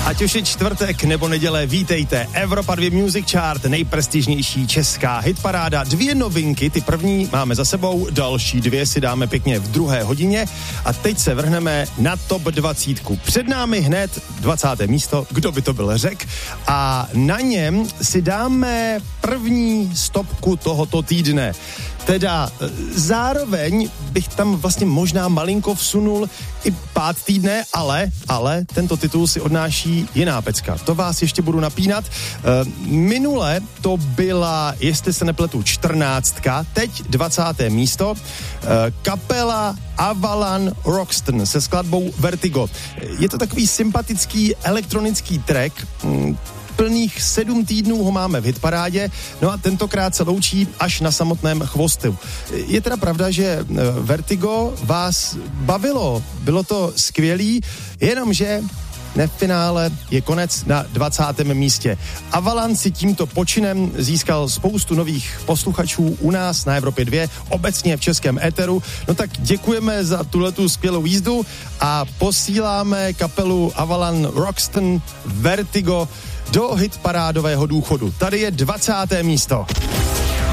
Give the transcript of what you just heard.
Ať už je čtvrtek nebo neděle, vítejte. Evropa 2 Music Chart, nejprestižnější česká hitparáda. 2 novinky, ty první máme za sebou, další 2 si dáme pěkně v druhé hodině a teď se vrhneme na top 20. Před námi hned 20. místo, kdo by to byl řekl, a na něm si dáme první stopku tohoto týdne. Teda zároveň bych tam vlastně možná malinko vsunul i pád týdne, ale tento titul si odnáší jiná pecka. To vás ještě budu napínat. Minule to byla, jestli se nepletu, 14, teď 20. místo. Kapela Avalan Roxton se skladbou Vertigo. Je to takový sympatický elektronický track, plných 7 týdnů ho máme v hitparádě, no a tentokrát se loučí až na samotném chvostu. Je teda pravda, že Vertigo vás bavilo, bylo to skvělý, jenomže v finále je konec na 20. místě. Avalan si tímto počinem získal spoustu nových posluchačů u nás na Evropě 2, obecně v českém éteru. No tak děkujeme za tuhletu skvělou jízdu a posíláme kapelu Avalan Roxton Vertigo do hitparádového důchodu. Tady je 20. místo.